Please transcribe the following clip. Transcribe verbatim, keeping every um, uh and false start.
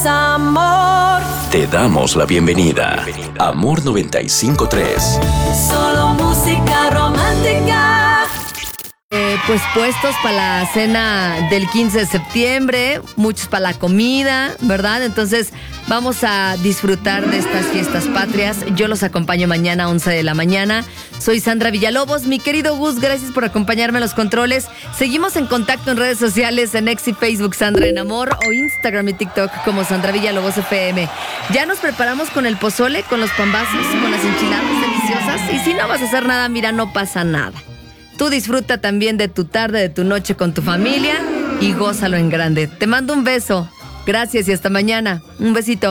es amor. Te damos la bienvenida. Amor noventa y cinco punto tres. Solo música romántica. Eh, pues puestos para la cena del quince de septiembre, muchos para la comida, ¿verdad? Entonces vamos a disfrutar de estas fiestas patrias. Yo los acompaño mañana a once de la mañana. Soy Sandra Villalobos. Mi querido Gus, gracias por acompañarme a los controles. Seguimos en contacto en redes sociales, en X y Facebook Sandra en Amor o Instagram y TikTok como Sandra Villalobos F M. Ya nos preparamos con el pozole, con los pambazos, con las enchiladas deliciosas. Y si no vas a hacer nada, mira, no pasa nada. Tú disfruta también de tu tarde, de tu noche con tu familia y gózalo en grande. Te mando un beso. Gracias y hasta mañana. Un besito.